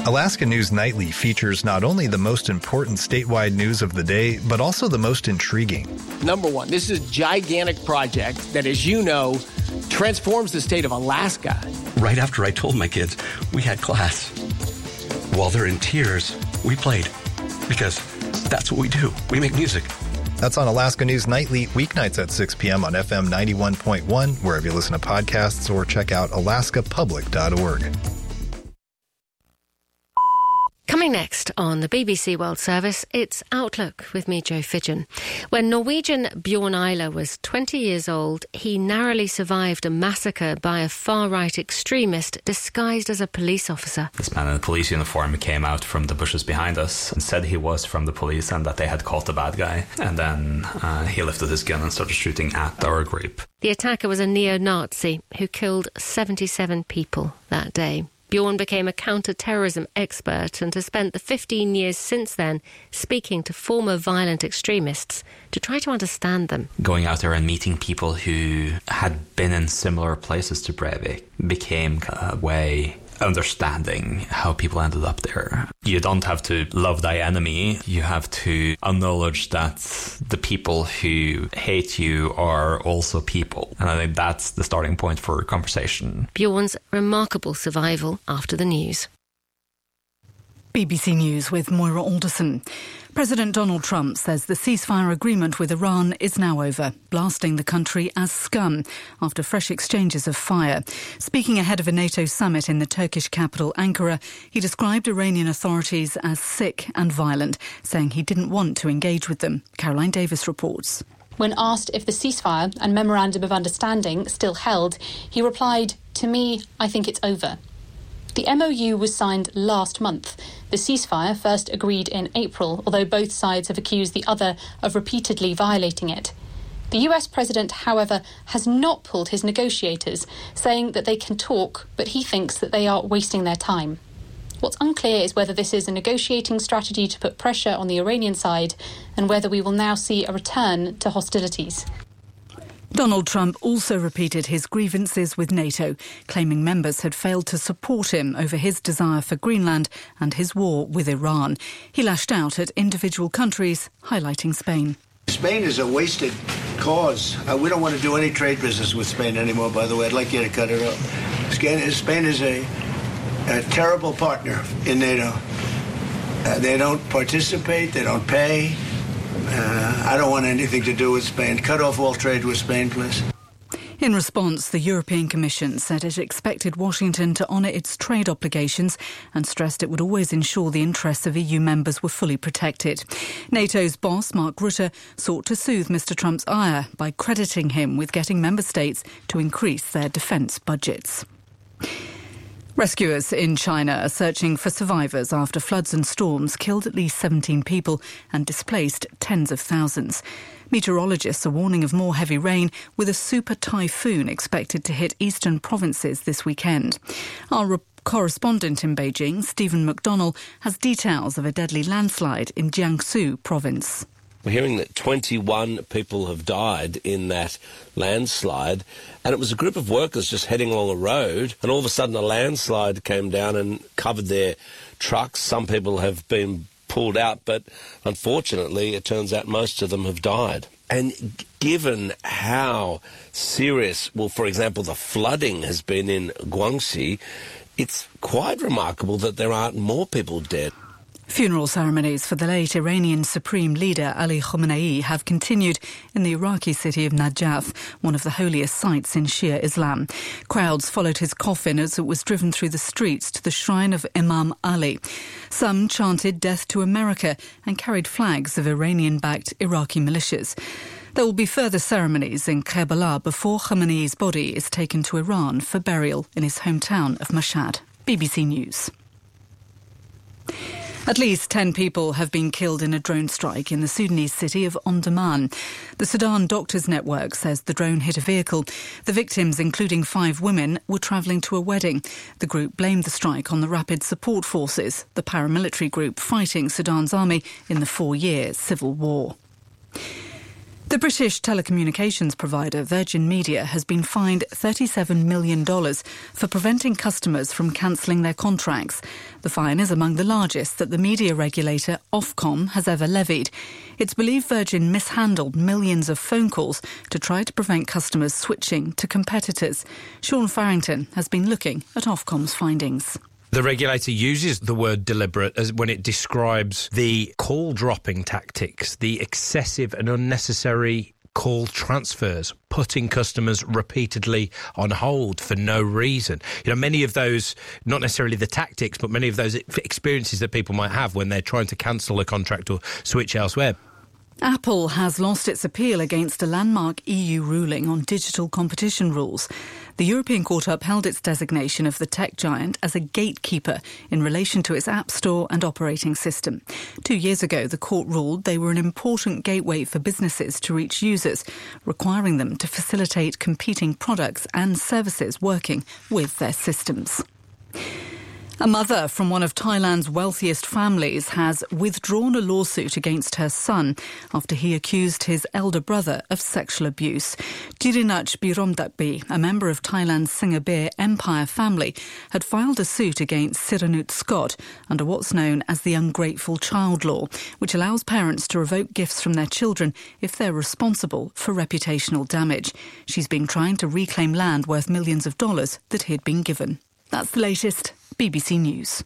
Alaska News Nightly features not only the most important statewide news of the day, but also the most intriguing. Number one, this is a gigantic project that, as you know, transforms the state of Alaska. Right after I told my kids we had class, while they're in tears, we played. Because that's what we do. We make music. That's on Alaska News Nightly, weeknights at 6 p.m. on FM 91.1, wherever you listen to podcasts, or check out alaskapublic.org. Coming next on the BBC World Service, it's Outlook with me, Jo Fidgen. When Norwegian Bjorn Eiler was 20 years old, he narrowly survived a massacre by a far-right extremist disguised as a police officer. This man in a police uniform came out from the bushes behind us and said he was from the police and that they had caught the bad guy. And then he lifted his gun and started shooting at our group. The attacker was a neo-Nazi who killed 77 people that day. Bjorn became a counter-terrorism expert and has spent the 15 years since then speaking to former violent extremists to try to understand them. Going out there and meeting people who had been in similar places to Breivik became a way understanding how people ended up there. You don't have to love thy enemy. You have to acknowledge that the people who hate you are also people. And I think that's the starting point for a conversation. Bjorn's remarkable survival after the news. BBC News with Moira Alderson. President Donald Trump says the ceasefire agreement with Iran is now over, blasting the country as scum after fresh exchanges of fire. Speaking ahead of a NATO summit in the Turkish capital Ankara, he described Iranian authorities as sick and violent, saying he didn't want to engage with them. Caroline Davis reports. When asked if the ceasefire and memorandum of understanding still held, he replied, "To me, I think it's over." The MOU was signed last month. The ceasefire first agreed in April, although both sides have accused the other of repeatedly violating it. The US president, however, has not pulled his negotiators, saying that they can talk, but he thinks that they are wasting their time. What's unclear is whether this is a negotiating strategy to put pressure on the Iranian side and whether we will now see a return to hostilities. Donald Trump also repeated his grievances with NATO, claiming members had failed to support him over his desire for Greenland and his war with Iran. He lashed out at individual countries, highlighting Spain. Spain is a wasted cause. We don't want to do any trade business with Spain anymore, by the way. I'd like you to cut it off. Spain is a terrible partner in NATO. They don't participate, they don't pay. I don't want anything to do with Spain. Cut off all trade with Spain, please. In response, the European Commission said it expected Washington to honour its trade obligations and stressed it would always ensure the interests of EU members were fully protected. NATO's boss, Mark Rutte, sought to soothe Mr Trump's ire by crediting him with getting member states to increase their defence budgets. Rescuers in China are searching for survivors after floods and storms killed at least 17 people and displaced tens of thousands. Meteorologists are warning of more heavy rain, with a super typhoon expected to hit eastern provinces this weekend. Our correspondent in Beijing, Stephen McDonnell, has details of a deadly landslide in Jiangsu province. We're hearing that 21 people have died in that landslide, and it was a group of workers just heading along a road, and all of a sudden a landslide came down and covered their trucks. Some people have been pulled out, but unfortunately it turns out most of them have died. And given how serious, well, for example, the flooding has been in Guangxi, it's quite remarkable that there aren't more people dead. Funeral ceremonies for the late Iranian Supreme Leader Ali Khamenei have continued in the Iraqi city of Najaf, one of the holiest sites in Shia Islam. Crowds followed his coffin as it was driven through the streets to the shrine of Imam Ali. Some chanted "Death to America" and carried flags of Iranian-backed Iraqi militias. There will be further ceremonies in Karbala before Khamenei's body is taken to Iran for burial in his hometown of Mashhad. BBC News. At least 10 people have been killed in a drone strike in the Sudanese city of Omdurman. The Sudan Doctors Network says the drone hit a vehicle. The victims, including 5 women, were travelling to a wedding. The group blamed the strike on the Rapid Support Forces, the paramilitary group fighting Sudan's army in the 4-year civil war. The British telecommunications provider Virgin Media has been fined $37 million for preventing customers from cancelling their contracts. The fine is among the largest that the media regulator Ofcom has ever levied. It's believed Virgin mishandled millions of phone calls to try to prevent customers switching to competitors. Sean Farrington has been looking at Ofcom's findings. The regulator uses the word deliberate as when it describes the call-dropping tactics, the excessive and unnecessary call transfers, putting customers repeatedly on hold for no reason. You know, many of those, not necessarily the tactics, but many of those experiences that people might have when they're trying to cancel a contract or switch elsewhere. Apple has lost its appeal against a landmark EU ruling on digital competition rules. The European Court upheld its designation of the tech giant as a gatekeeper in relation to its App Store and operating system. 2 years ago, the court ruled they were an important gateway for businesses to reach users, requiring them to facilitate competing products and services working with their systems. A mother from one of Thailand's wealthiest families has withdrawn a lawsuit against her son after he accused his elder brother of sexual abuse. Jirinach Biromdakbi, a member of Thailand's Singapore Empire family, had filed a suit against Siranut Scott under what's known as the ungrateful child law, which allows parents to revoke gifts from their children if they're responsible for reputational damage. She's been trying to reclaim land worth millions of dollars that he'd been given. That's the latest. BBC News.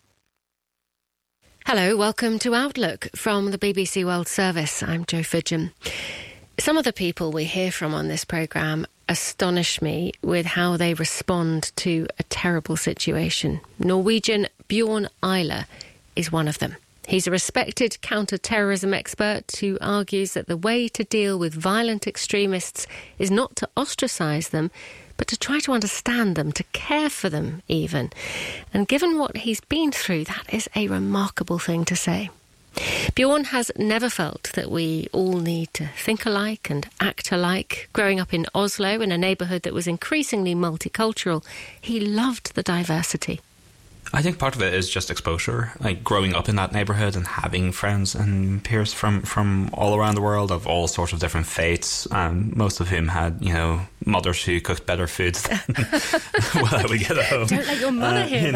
Hello, welcome to Outlook from the BBC World Service. I'm Jo Fidgen. Some of the people we hear from on this programme astonish me with how they respond to a terrible situation. Norwegian Bjorn Eiler is one of them. He's a respected counter-terrorism expert who argues that the way to deal with violent extremists is not to ostracise them, but to try to understand them, to care for them even. And given what he's been through, that is a remarkable thing to say. Bjorn has never felt that we all need to think alike and act alike. Growing up in Oslo, in a neighbourhood that was increasingly multicultural, he loved the diversity. I think part of it is just exposure, like growing up in that neighbourhood and having friends and peers from all around the world of all sorts of different faiths, most of whom had, you know, mothers who cooked better food than what I would get at home. Don't let your mother hear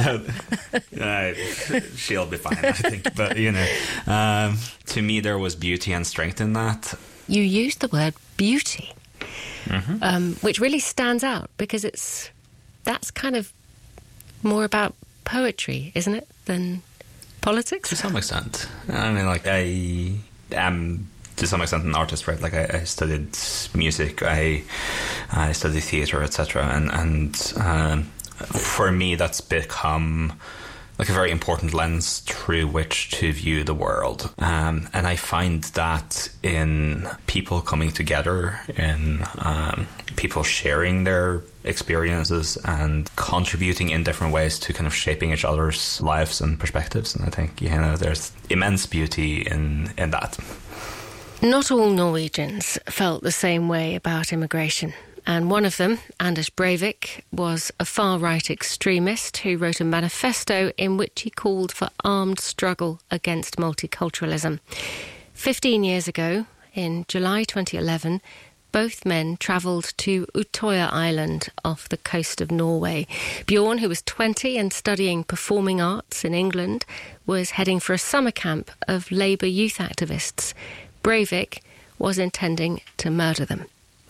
that. She'll be fine, I think. But, you know, to me there was beauty and strength in that. You used the word beauty, which really stands out because that's kind of more about poetry, isn't it, than politics? To some extent. I mean, like, I am to some extent an artist, right? Like, I studied music, I studied theatre, etc. And for me, that's become like a very important lens through which to view the world. And I find that in people coming together, in people sharing their experiences and contributing in different ways to kind of shaping each other's lives and perspectives. And I think, you know, there's immense beauty in that. Not all Norwegians felt the same way about immigration. And one of them, Anders Breivik, was a far-right extremist who wrote a manifesto in which he called for armed struggle against multiculturalism. 15 years ago, in July 2011, both men travelled to Utøya Island off the coast of Norway. Bjorn, who was 20 and studying performing arts in England, was heading for a summer camp of Labour youth activists. Breivik was intending to murder them.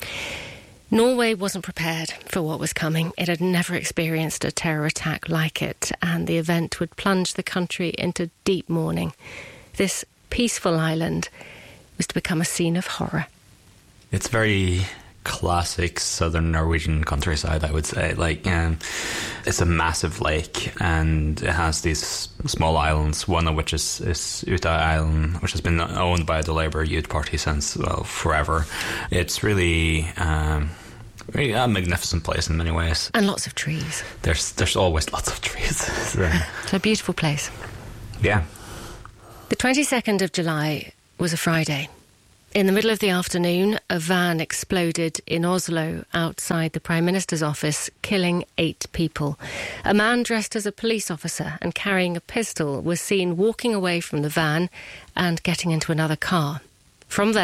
Norway wasn't prepared for what was coming. It had never experienced a terror attack like it, and the event would plunge the country into deep mourning. This peaceful island was to become a scene of horror. It's very classic southern Norwegian countryside, I would say. Like, it's a massive lake, and it has these small islands, one of which is Utøya Island, which has been owned by the Labour Youth Party since, well, forever. It's really a magnificent place in many ways. And lots of trees. There's always lots of trees. It's a beautiful place. Yeah. The 22nd of July was a Friday. In the middle of the afternoon, a van exploded in Oslo outside the Prime Minister's office, killing 8 people. A man dressed as a police officer and carrying a pistol was seen walking away from the van and getting into another car. From there,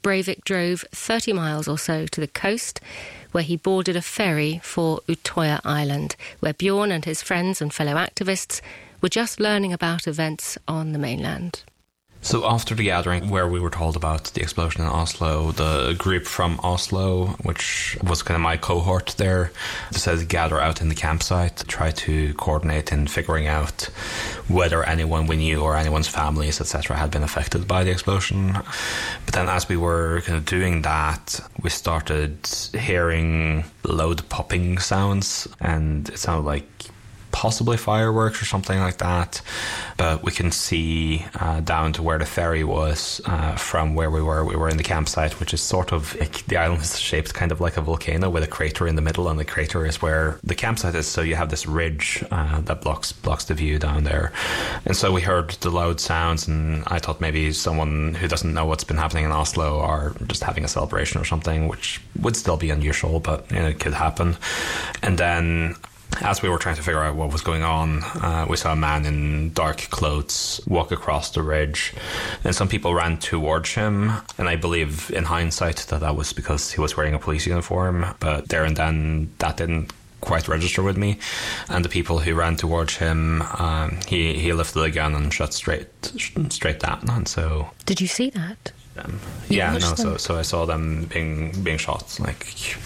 Breivik drove 30 miles or so to the coast, where he boarded a ferry for Utoya Island, where Bjorn and his friends and fellow activists were just learning about events on the mainland. So after the gathering where we were told about the explosion in Oslo, the group from Oslo, which was kind of my cohort there, decided to gather out in the campsite, try to coordinate in figuring out whether anyone we knew or anyone's families, etc., had been affected by the explosion. But then as we were kind of doing that, we started hearing loud popping sounds, and it sounded like possibly fireworks or something like that, but we can see down to where the ferry was from where we were. We were in the campsite, which is sort of like, the island is shaped kind of like a volcano with a crater in the middle, and the crater is where the campsite is, so you have this ridge that blocks the view down there. And so we heard the loud sounds, and I thought maybe someone who doesn't know what's been happening in Oslo are just having a celebration or something, which would still be unusual, but it could happen. And then as we were trying to figure out what was going on, we saw a man in dark clothes walk across the ridge, and some people ran towards him, and I believe in hindsight that was because he was wearing a police uniform, but there and then that didn't quite register with me. And the people who ran towards him, he lifted a gun and shot straight down. And so, did you see that? So I saw them being shot, like,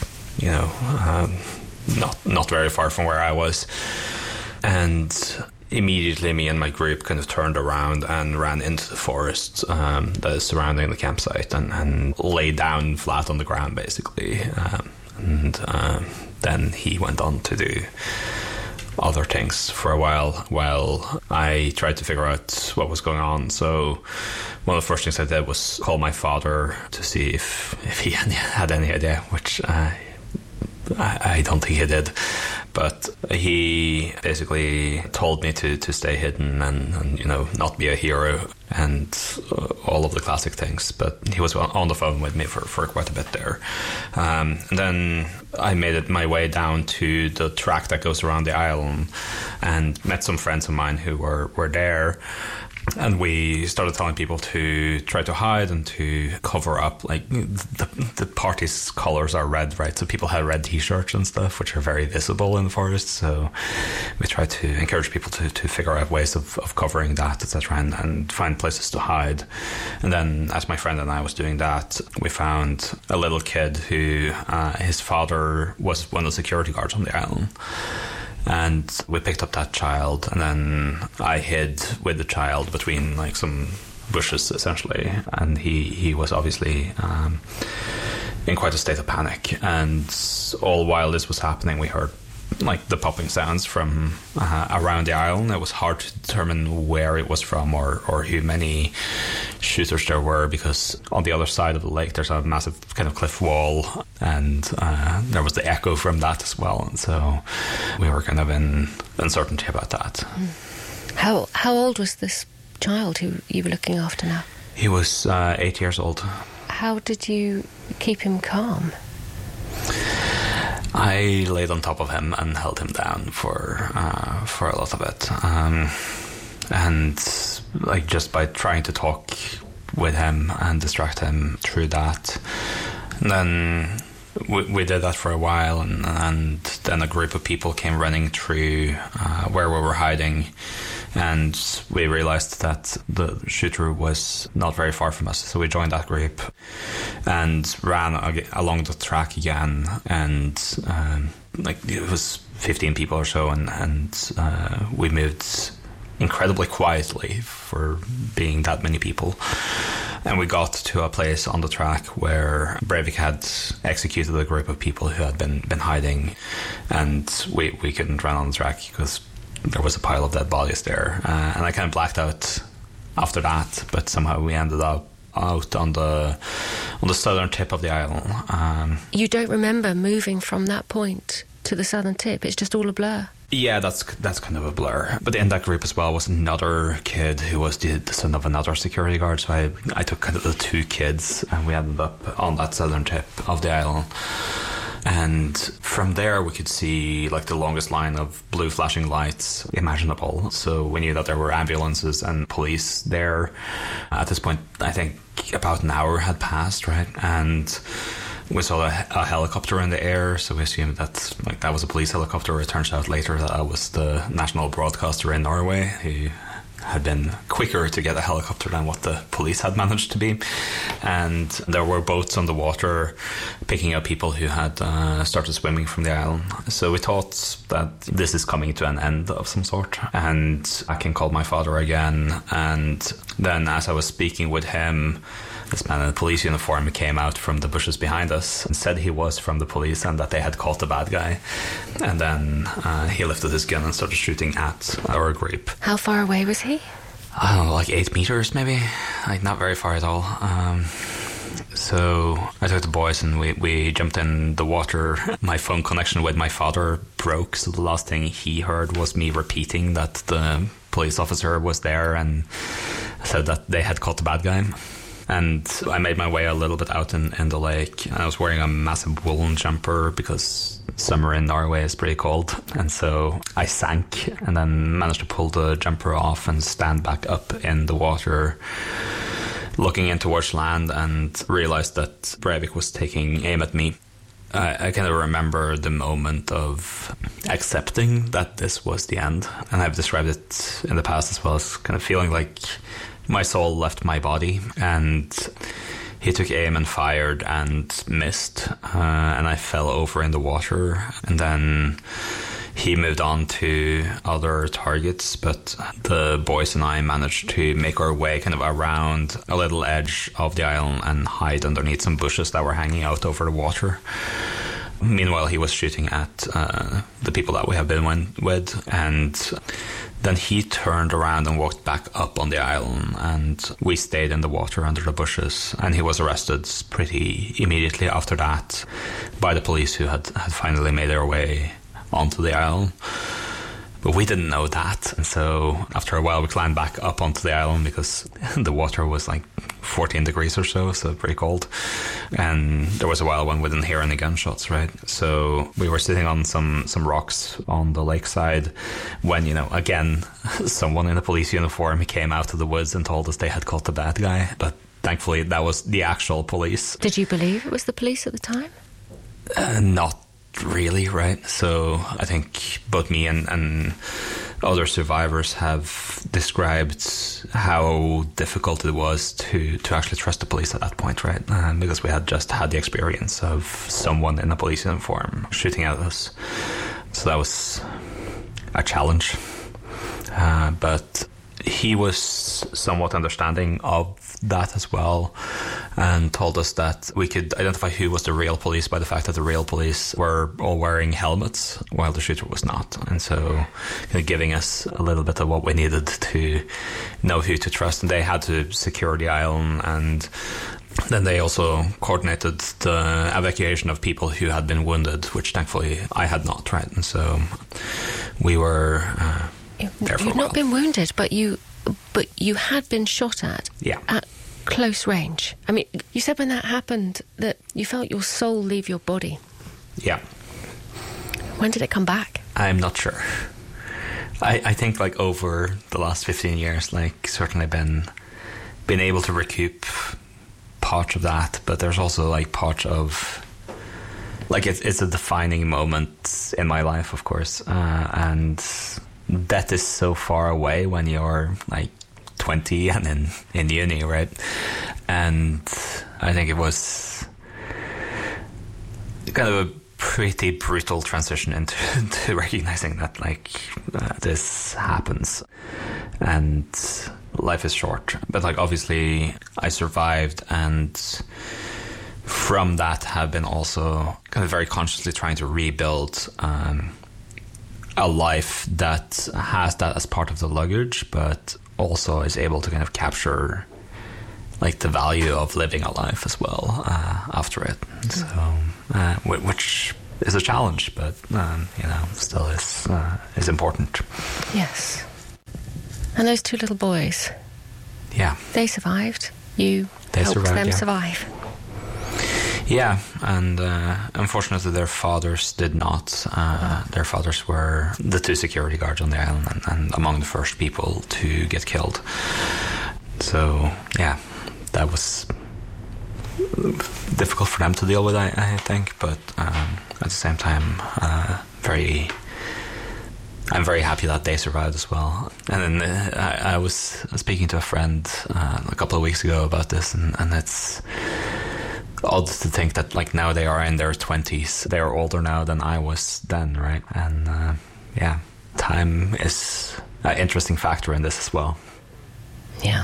not very far from where I was. And immediately me and my group kind of turned around and ran into the forest that is surrounding the campsite and lay down flat on the ground, basically. Then he went on to do other things for a while I tried to figure out what was going on. So one of the first things I did was call my father to see if he had any idea, which I don't think he did, but he basically told me to stay hidden and not be a hero and all of the classic things. But he was on the phone with me for quite a bit there. And then I made my way down to the track that goes around the island and met some friends of mine who were there. And we started telling people to try to hide and to cover up. Like, the party's colours are red, right? So people had red T-shirts and stuff, which are very visible in the forest. So we tried to encourage people to figure out ways of covering that, etc., and find places to hide. And then, as my friend and I was doing that, we found a little kid who his father was one of the security guards on the island. And we picked up that child, and then I hid with the child between like some bushes, essentially. And he was obviously in quite a state of panic. And all while this was happening, we heard like the popping sounds from around the island. It was hard to determine where it was from or how many shooters there were, because on the other side of the lake there's a massive kind of cliff wall, and there was the echo from that as well. And so we were kind of in uncertainty about that. How old was this child who you were looking after now? He was 8 years old. How did you keep him calm? I laid on top of him and held him down for a lot of it, and like just by trying to talk with him and distract him through that. And then we did that for a while, and then a group of people came running through where we were hiding, and we realized that the shooter was not very far from us. So we joined that group and ran along the track again, and like it was 15 people or so, and we moved incredibly quietly for being that many people. And we got to a place on the track where Breivik had executed a group of people who had been hiding, and we couldn't run on the track because there was a pile of dead bodies there. And I kind of blacked out after that, but somehow we ended up out on the southern tip of the island. You don't remember moving from that point to the southern tip? It's just all a blur? Yeah, that's kind of a blur. But in that group as well was another kid who was the son of another security guard. So I took kind of the two kids, and we ended up on that southern tip of the island. And from there, we could see like the longest line of blue flashing lights imaginable. So we knew that there were ambulances and police there. At this point, I think about an hour had passed, right? And we saw a helicopter in the air, so we assumed that like that was a police helicopter. It turns out later that was the national broadcaster in Norway who had been quicker to get a helicopter than what the police had managed to be. And there were boats on the water picking up people who had started swimming from the island. So we thought that this is coming to an end of some sort. And I called my father again. And then as I was speaking with him, this man in a police uniform came out from the bushes behind us and said he was from the police and that they had caught the bad guy. And then he lifted his gun and started shooting at our group. How far away was he? I don't know, like 8 meters maybe. Like not very far at all. So I took the boys and we jumped in the water. My phone connection with my father broke, so the last thing he heard was me repeating that the police officer was there and said that they had caught the bad guy. And I made my way a little bit out in the lake. I was wearing a massive woolen jumper because summer in Norway is pretty cold. And so I sank and then managed to pull the jumper off and stand back up in the water, looking in towards land, and realized that Breivik was taking aim at me. I kind of remember the moment of accepting that this was the end. And I've described it in the past as well as kind of feeling like my soul left my body, and he took aim and fired and missed, and I fell over in the water. And then he moved on to other targets, but the boys and I managed to make our way kind of around a little edge of the island and hide underneath some bushes that were hanging out over the water. Meanwhile, he was shooting at the people that we have been with, and then he turned around and walked back up on the island, and we stayed in the water under the bushes, and he was arrested pretty immediately after that by the police who had finally made their way onto the island. But we didn't know that, and so after a while we climbed back up onto the island because the water was like 14 degrees or so pretty cold, and there was a while when we didn't hear any gunshots, right? So we were sitting on some rocks on the lakeside when, again, someone in a police uniform came out of the woods and told us they had caught the bad guy, but thankfully that was the actual police. Did you believe it was the police at the time? Not really, right? So I think both me and other survivors have described how difficult it was to actually trust the police at that point, right? Because we had just had the experience of someone in a police uniform shooting at us. So that was a challenge. But he was somewhat understanding of that as well, and told us that we could identify who was the real police by the fact that the real police were all wearing helmets while the shooter was not, and so kind of giving us a little bit of what we needed to know who to trust. And they had to secure the island, and then they also coordinated the evacuation of people who had been wounded, which thankfully I had not, right? And so we were there for a while. You've not been wounded, but you had been shot at. Yeah. At close range. I mean, you said when that happened that you felt your soul leave your body. Yeah. When did it come back? I'm not sure. I think like over the last 15 years, like certainly been able to recoup parts of that, but there's also like parts of like it's a defining moment in my life, of course, and death is so far away when you're like 20 and in uni, right? And I think it was kind of a pretty brutal transition into recognizing that like this happens and life is short. But like obviously I survived, and from that have been also kind of very consciously trying to rebuild a life that has that as part of the luggage, but also is able to kind of capture like the value of living a life as well after it. So, which is a challenge, but still is important. Yes. And those two little boys. Yeah. They survived. You helped them survive. Yeah, and unfortunately their fathers did not. Their fathers were the 2 security guards on the island and among the first people to get killed. So, yeah, that was difficult for them to deal with, I think, but at the same time, I'm very happy that they survived as well. And then I was speaking to a friend a couple of weeks ago about this, and it's odd to think that like now they are in their 20s. They are older now than I was then, right? And yeah, time is an interesting factor in this as well. Yeah.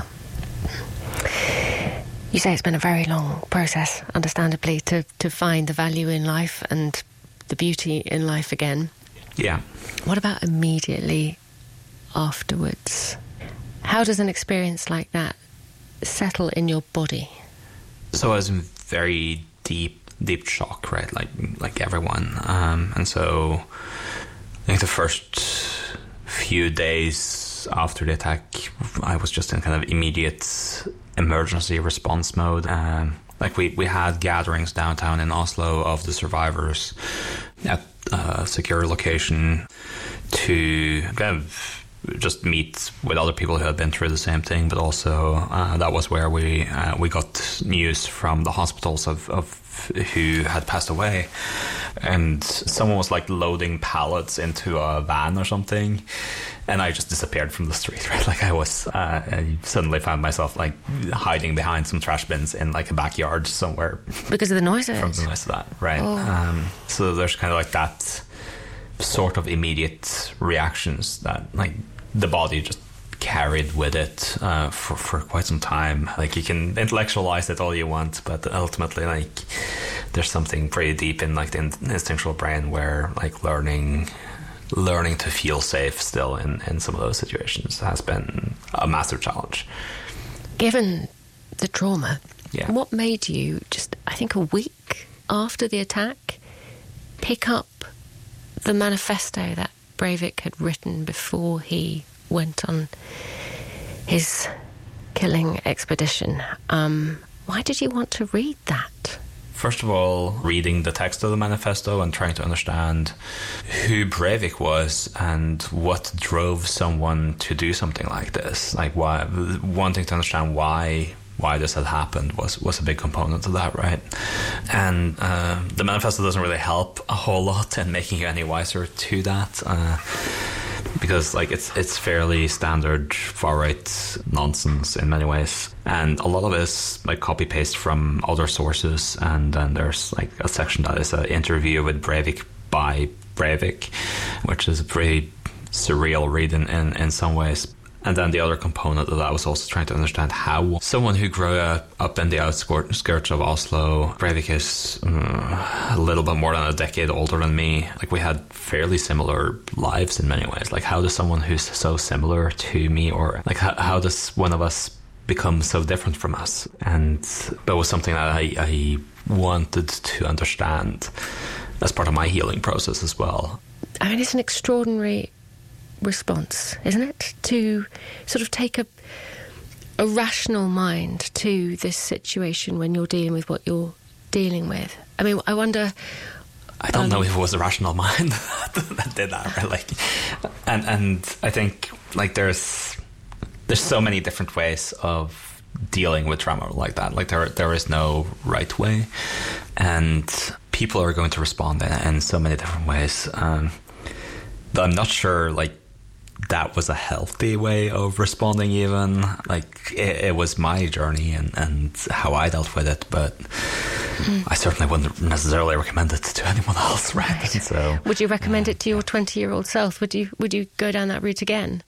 You say it's been a very long process, understandably, to find the value in life and the beauty in life again. Yeah. What about immediately afterwards? How does an experience like that settle in your body? So I was in very deep shock, right? Like everyone. And so I think the first few days after the attack, I was just in kind of immediate emergency response mode. Like we had gatherings downtown in Oslo of the survivors at a secure location to kind of just meet with other people who had been through the same thing, but also that was where we got news from the hospitals of who had passed away, and someone was like loading pallets into a van or something, and I just disappeared from the street, right? Like I suddenly found myself like hiding behind some trash bins in like a backyard somewhere because of the noises. From the noise of that, right? Oh. So there's kind of like that sort of immediate reactions that like the body just carried with it for quite some time. Like you can intellectualize it all you want, but ultimately like there's something pretty deep in like the instinctual brain where like learning to feel safe still in some of those situations has been a massive challenge. Given the trauma, yeah. What made you just, I think a week after the attack, pick up the manifesto that Breivik had written before he went on his killing expedition? Why did you want to read that? First of all, reading the text of the manifesto and trying to understand who Breivik was and what drove someone to do something like this. Like why, wanting to understand why this had happened was a big component of that, right? And the manifesto doesn't really help a whole lot in making you any wiser to that, because like it's fairly standard far-right nonsense in many ways, and a lot of it is like copy-paste from other sources. And then there's like a section that is an interview with Breivik by Breivik, which is a pretty surreal read in some ways. And then the other component of that was also trying to understand how someone who grew up in the outskirts of Oslo, Breivik is a little bit more than a decade older than me. Like we had fairly similar lives in many ways. Like how does someone who's so similar to me, or like how does one of us become so different from us? And that was something that I wanted to understand as part of my healing process as well. I mean, it's an extraordinary response, isn't it, to sort of take a rational mind to this situation when you're dealing with what you're dealing with. I mean, I wonder. I don't know if it was a rational mind that did that, right? Like, and I think like there's so many different ways of dealing with trauma like that. Like there is no right way, and people are going to respond in so many different ways. But I'm not sure like that was a healthy way of responding even. Like it was my journey and how I dealt with it, but I certainly wouldn't necessarily recommend it to anyone else, right? So would you recommend it to your 20-year-old self? Would you go down that route again?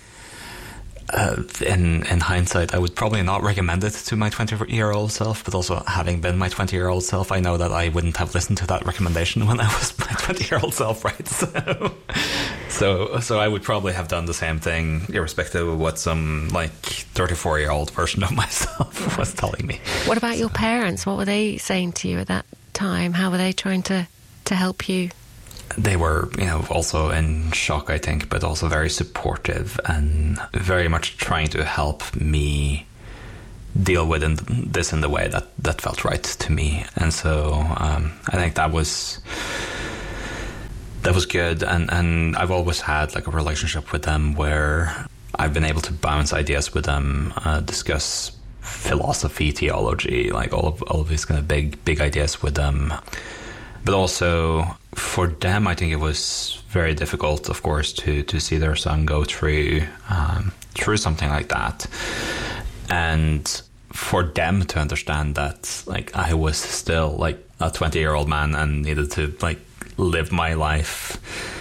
In hindsight, I would probably not recommend it to my 20-year-old self, but also having been my 20-year-old self, I know that I wouldn't have listened to that recommendation when I was my 20-year-old self, right? So I would probably have done the same thing, irrespective of what some like 34-year-old version of myself was telling me. What about your parents? What were they saying to you at that time? How were they trying to help you? They were, also in shock, I think, but also very supportive and very much trying to help me deal with this in the way that felt right to me. And so I think that was good. And I've always had like a relationship with them where I've been able to bounce ideas with them, discuss philosophy, theology, like all of these kind of big ideas with them. But also for them, I think it was very difficult, of course, to see their son go through something like that. And for them to understand that, like, I was still like a 20-year-old man and needed to like live my life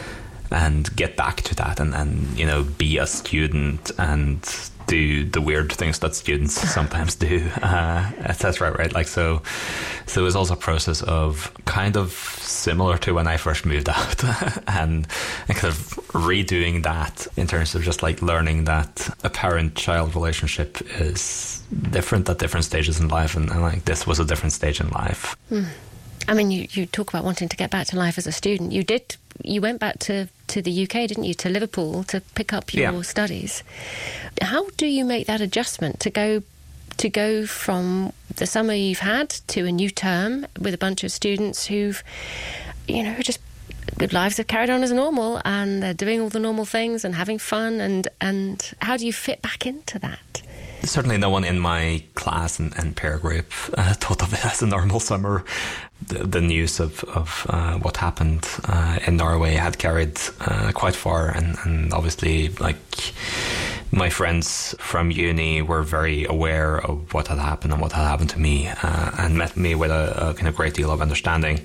and get back to that, and you know, be a student and do the weird things that students sometimes do, etc. Right? Like, so it was also a process of kind of similar to when I first moved out, and kind of redoing that in terms of just like learning that a parent-child relationship is different at different stages in life, and like this was a different stage in life. I mean, you talk about wanting to get back to life as a student. You went back to the UK, didn't you, to Liverpool to pick up your studies. How do you make that adjustment to go from the summer you've had to a new term with a bunch of students who've, you know, just good lives have carried on as normal and they're doing all the normal things and having fun, and how do you fit back into that? Certainly no one in my class and peer group thought of it as a normal summer. The news of what happened in Norway had carried quite far, and obviously, like, my friends from uni were very aware of what had happened and what had happened to me, and met me with a kind of great deal of understanding.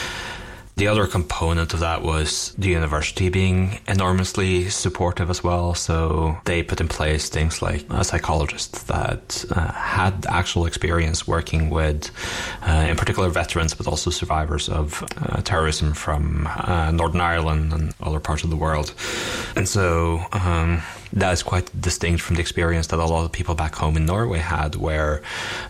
The other component of that was the university being enormously supportive as well. So they put in place things like a psychologist that had actual experience working with, in particular, veterans, but also survivors of terrorism from Northern Ireland and other parts of the world. And so that is quite distinct from the experience that a lot of people back home in Norway had, where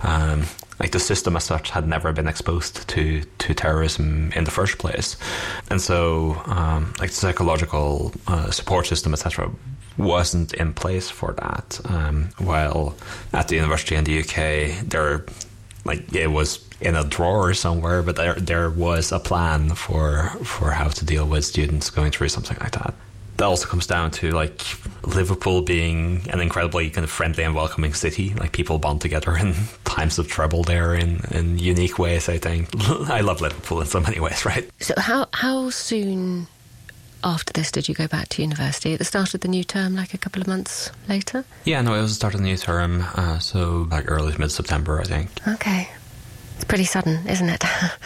like the system as such had never been exposed to terrorism in the first place. And so like the psychological support system, etc., wasn't in place for that. While at the university in the UK, it was in a drawer somewhere, but there was a plan for how to deal with students going through something like that. That also comes down to like Liverpool being an incredibly kind of friendly and welcoming city. Like, people bond together in times of trouble there in unique ways, I think. I love Liverpool in so many ways, right? So how soon after this did you go back to university? At the start of the new term, like a couple of months later? Yeah, no, it was the start of the new term, so like early to mid-September, I think. Okay. It's pretty sudden, isn't it?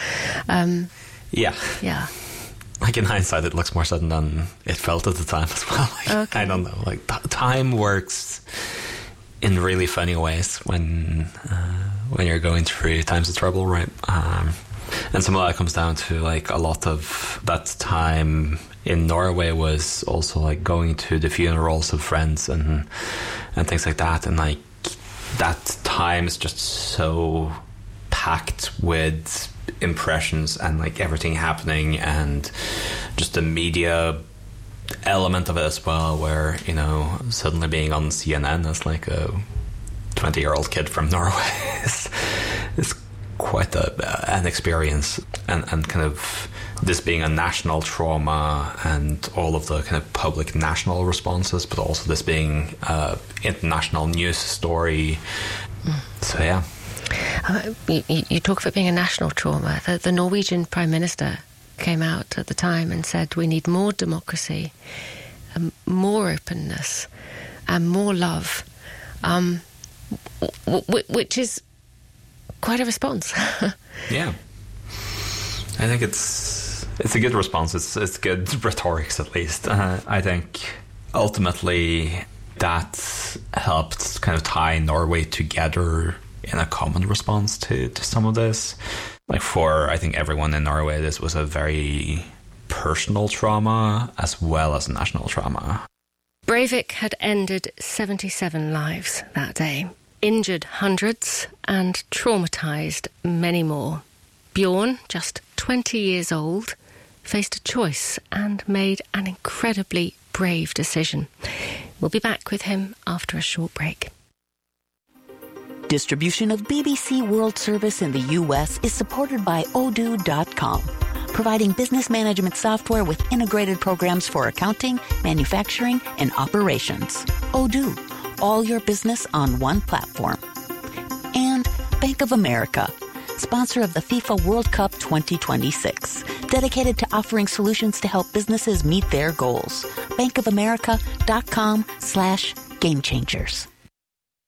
Yeah. Yeah. Like, in hindsight, it looks more sudden than it felt at the time as well. Like, okay. I don't know. Like, time works in really funny ways when you're going through times of trouble, right? And some of that comes down to, like, a lot of that time in Norway was also, like, going to the funerals of friends and things like that. And, like, that time is just so packed with impressions and like everything happening, and just the media element of it as well, where, you know, suddenly being on CNN as like a 20-year-old kid from Norway is quite an experience, and kind of this being a national trauma and all of the kind of public national responses, but also this being international news story. So yeah. You talk of it being a national trauma. The Norwegian Prime Minister came out at the time and said we need more democracy, more openness, and more love, which is quite a response. Yeah. I think it's a good response. It's good rhetorics, at least. I think ultimately that helped kind of tie Norway together in a common response to some of this. Like, for, I think, everyone in Norway, this was a very personal trauma as well as a national trauma. Breivik had ended 77 lives that day, injured hundreds and traumatised many more. Bjorn, just 20 years old, faced a choice and made an incredibly brave decision. We'll be back with him after a short break. Distribution of BBC World Service in the U.S. is supported by Odoo.com, providing business management software with integrated programs for accounting, manufacturing, and operations. Odoo, all your business on one platform. And Bank of America, sponsor of the FIFA World Cup 2026, dedicated to offering solutions to help businesses meet their goals. bankofamerica.com/gamechangers.